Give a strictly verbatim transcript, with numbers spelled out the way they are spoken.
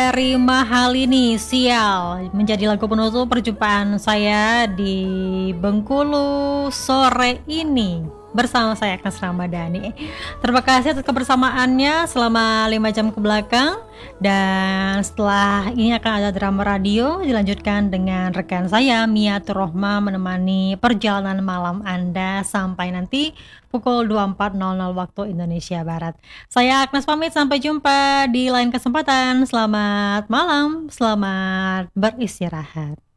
dari Mahalini, Sial, menjadi lagu penutup perjumpaan saya di Bengkulu sore ini bersama saya Agnes Ramadhani. Terima kasih atas kebersamaannya selama lima jam ke belakang, dan setelah ini akan ada drama radio dilanjutkan dengan rekan saya Mia Turrohma menemani perjalanan malam Anda sampai nanti pukul dua puluh empat nol nol waktu Indonesia Barat. Saya Agnes pamit, sampai jumpa di lain kesempatan. Selamat malam, selamat beristirahat.